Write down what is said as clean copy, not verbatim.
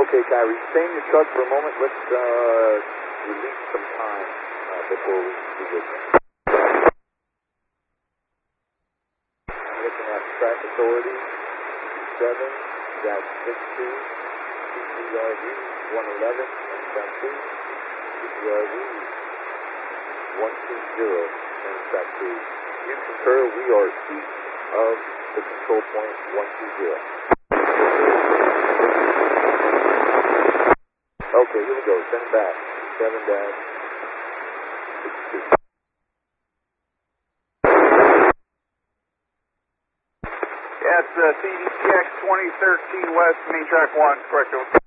Okay, Kyrie, stay in your truck for a moment. Let's release some time before we begin. Looking at track authority, 7-62, CCRV 111, and track 2, CCRV 120, and track 2. You concur we are east of the control point 120. Okay, here we go. Send back. 7-62. Yes, CDTX 2013 West, main track 1, correct.